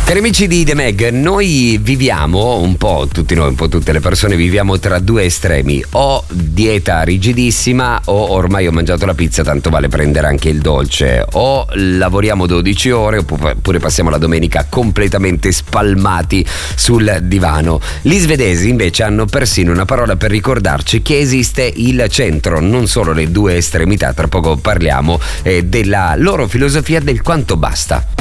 Cari amici di The Meg, noi viviamo un po', tutti noi, un po' tutte le persone viviamo tra due estremi: o dieta rigidissima, o ormai ho mangiato la pizza, tanto vale prendere anche il dolce, o lavoriamo 12 ore oppure passiamo la domenica completamente spalmati sul divano. Gli svedesi invece hanno persino una parola per ricordarci che esiste il centro, non solo le due estremità. Tra poco parliamo della loro filosofia del quanto basta.